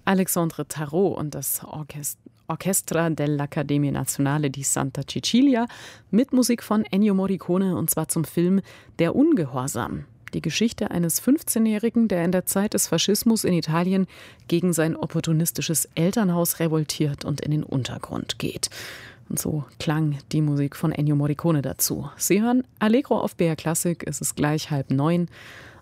Alexandre Tarot und das Orchestra dell'Accademia Nazionale di Santa Cecilia mit Musik von Ennio Morricone, und zwar zum Film Der Ungehorsam. Die Geschichte eines 15-Jährigen, der in der Zeit des Faschismus in Italien gegen sein opportunistisches Elternhaus revoltiert und in den Untergrund geht. Und so klang die Musik von Ennio Morricone dazu. Sie hören Allegro auf BR Klassik, es ist gleich 8:30.